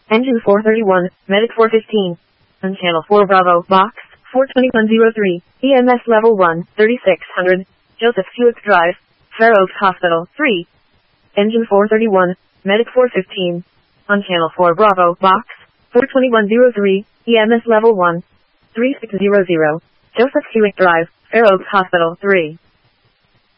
Engine 431, Medic 415. On Channel 4 Bravo, Box 42103, EMS Level 1, 3600, Joseph Hewitt Drive, Fair Oaks Hospital 3. Engine 431, Medic 415. On Channel 4 Bravo, Box 42103, EMS Level 1, 3600, Joseph Hewitt Drive, Fair Oaks Hospital 3.